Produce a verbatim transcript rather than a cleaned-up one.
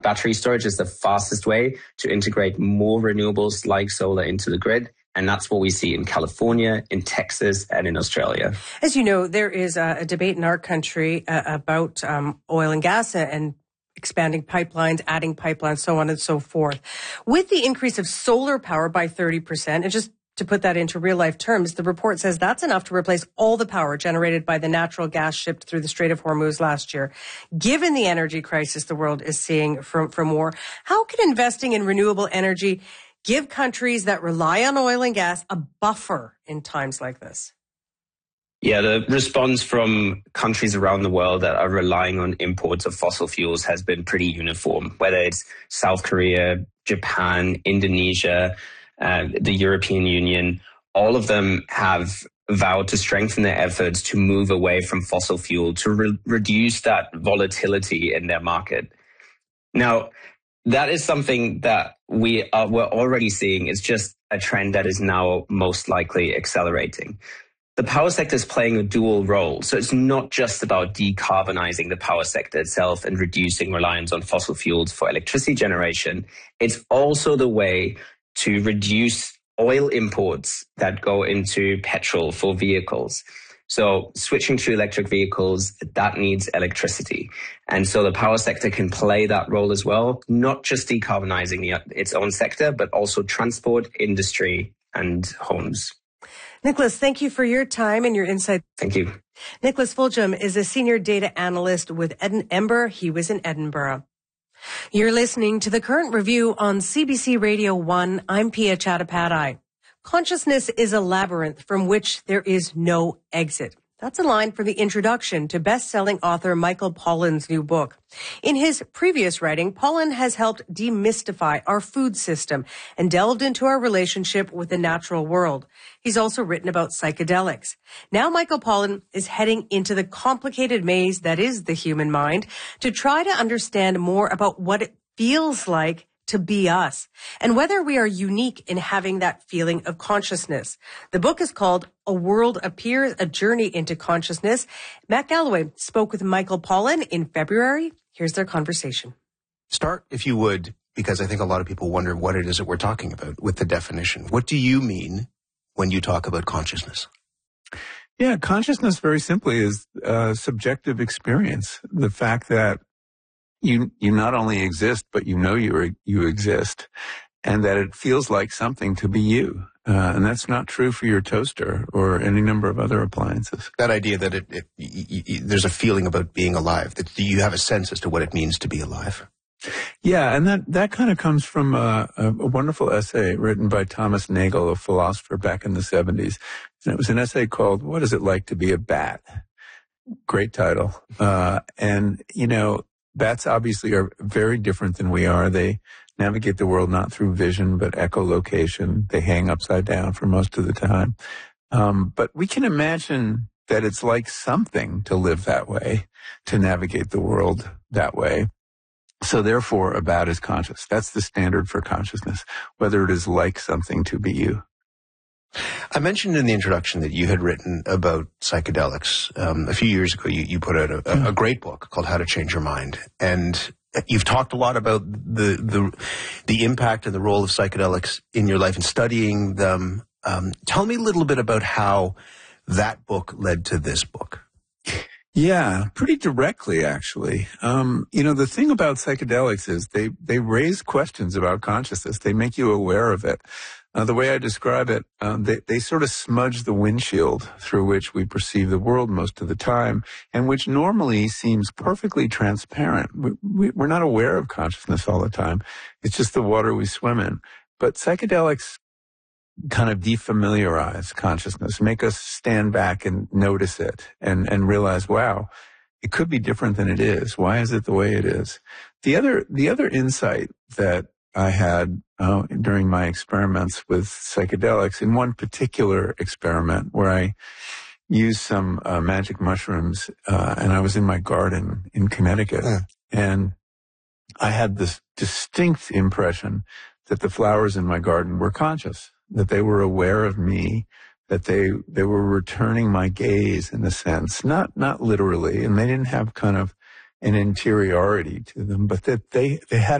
Battery storage is the fastest way to integrate more renewables like solar into the grid. And that's what we see in California, in Texas, and in Australia. As you know, there is a, a debate in our country uh, about um, oil and gas and expanding pipelines, adding pipelines, so on and so forth. With the increase of solar power by thirty percent, and just to put that into real life terms, the report says that's enough to replace all the power generated by the natural gas shipped through the Strait of Hormuz last year. Given the energy crisis the world is seeing from, from war, how can investing in renewable energy give countries that rely on oil and gas a buffer in times like this? Yeah, the response from countries around the world that are relying on imports of fossil fuels has been pretty uniform, whether it's South Korea, Japan, Indonesia, uh, the European Union. All of them have vowed to strengthen their efforts to move away from fossil fuel, to re- reduce that volatility in their market. Now, that is something that we are we're already seeing. It's just a trend that is now most likely accelerating. The power sector is playing a dual role. So it's not just about decarbonizing the power sector itself and reducing reliance on fossil fuels for electricity generation. It's also the way to reduce oil imports that go into petrol for vehicles. So switching to electric vehicles, that needs electricity. And so the power sector can play that role as well, not just decarbonizing the, its own sector, but also transport, industry, and homes. Nicholas, thank you for your time and your insight. Thank you. Nicholas Fulgham is a senior data analyst with Eden Ember. He was in Edinburgh. You're listening to The Current Review on C B C Radio one. I'm Pia Chattopadhyay. Consciousness is a labyrinth from which there is no exit. That's a line from the introduction to best-selling author Michael Pollan's new book. In his previous writing, Pollan has helped demystify our food system and delved into our relationship with the natural world. He's also written about psychedelics. Now Michael Pollan is heading into the complicated maze that is the human mind to try to understand more about what it feels like to be us, and whether we are unique in having that feeling of consciousness. The book is called A World Appears, A Journey into Consciousness. Matt Galloway spoke with Michael Pollan in February. Here's their conversation. Start, if you would, because I think a lot of people wonder what it is that we're talking about with the definition. What do you mean when you talk about consciousness? Yeah, consciousness very simply is uh, subjective experience. The fact that You you not only exist, but you know you you exist, and that it feels like something to be you. Uh, and that's not true for your toaster or any number of other appliances. That idea that it, it y- y- there's a feeling about being alive, that you have a sense as to what it means to be alive. Yeah, and that, that kind of comes from a, a, a wonderful essay written by Thomas Nagel, a philosopher back in the seventies. And it was an essay called, What Is It Like to Be a Bat? Great title. Uh, and, you know, bats obviously are very different than we are. They navigate the world not through vision, but echolocation. They hang upside down for most of the time. Um, but we can imagine that it's like something to live that way, to navigate the world that way. So therefore, a bat is conscious. That's the standard for consciousness, whether it is like something to be you. I mentioned in the introduction that you had written about psychedelics. Um, a few years ago, you, you put out a, a great book called How to Change Your Mind. And you've talked a lot about the, the, the impact and the role of psychedelics in your life and studying them. Um, tell me a little bit about how that book led to this book. Yeah, pretty directly, actually. Um, you know, the thing about psychedelics is they, they raise questions about consciousness. They make you aware of it. Uh, the way I describe it, um, they, they sort of smudge the windshield through which we perceive the world most of the time, and which normally seems perfectly transparent. We, we, we're not aware of consciousness all the time. It's just the water we swim in. But psychedelics kind of defamiliarize consciousness, make us stand back and notice it and, and realize, wow, it could be different than it is. Why is it the way it is? The other, the other insight that I had uh, during my experiments with psychedelics, in one particular experiment where I used some uh, magic mushrooms, uh, and I was in my garden in Connecticut, yeah. and I had this distinct impression that the flowers in my garden were conscious, that they were aware of me, that they they were returning my gaze in a sense, not not literally, and they didn't have kind of an interiority to them, but that they, they had